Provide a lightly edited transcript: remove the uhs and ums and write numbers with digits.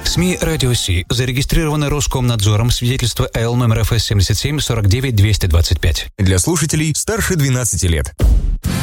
СМИ «Радио Си» зарегистрировано Роскомнадзором, свидетельство АЛ номер ФС 77 49 225. Для слушателей старше 12 лет.